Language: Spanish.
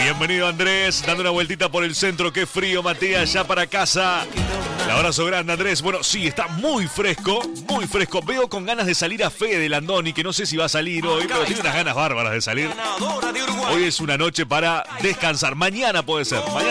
Bienvenido Andrés, dando una vueltita por el centro. Qué frío, Matías, ya para casa. Un abrazo grande, Andrés. Bueno, sí, está muy fresco, muy fresco. Veo con ganas de salir a Fede Landoni, que no sé si va a salir hoy, pero tiene unas ganas bárbaras de salir. Hoy es una noche para descansar. Mañana puede ser. Mañana